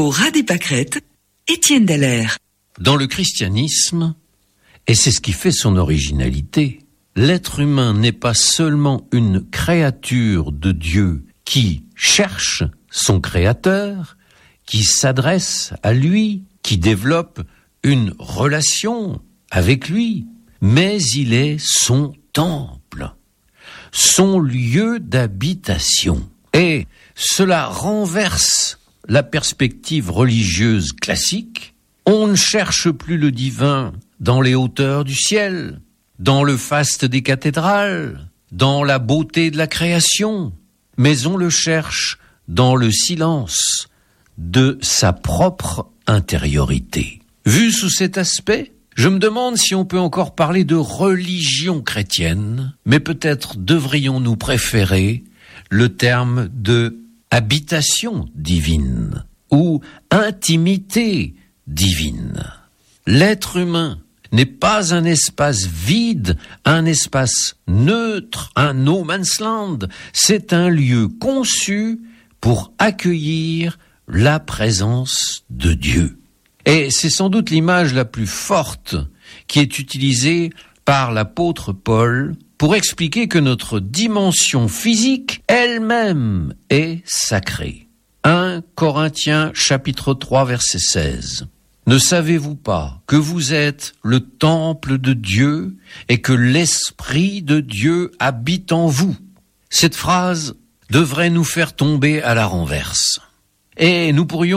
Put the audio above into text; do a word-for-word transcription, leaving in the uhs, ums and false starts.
Au ras des pâquerettes, Étienne Dallaire. Dans le christianisme, et c'est ce qui fait son originalité, l'être humain n'est pas seulement une créature de Dieu qui cherche son créateur, qui s'adresse à lui, qui développe une relation avec lui, mais il est son temple, son lieu d'habitation. Et cela renverse la perspective religieuse classique. On ne cherche plus le divin dans les hauteurs du ciel, dans le faste des cathédrales, dans la beauté de la création, mais on le cherche dans le silence de sa propre intériorité. Vu sous cet aspect, je me demande si on peut encore parler de religion chrétienne, mais peut-être devrions-nous préférer le terme de habitation divine ou intimité divine. L'être humain n'est pas un espace vide, un espace neutre, un no man's land. C'est un lieu conçu pour accueillir la présence de Dieu. Et c'est sans doute l'image la plus forte qui est utilisée par l'apôtre Paul pour expliquer que notre dimension physique elle-même est sacrée. premier Corinthiens chapitre trois verset seize. Ne savez-vous pas que vous êtes le temple de Dieu et que l'Esprit de Dieu habite en vous? Cette phrase devrait nous faire tomber à la renverse. Et nous pourrions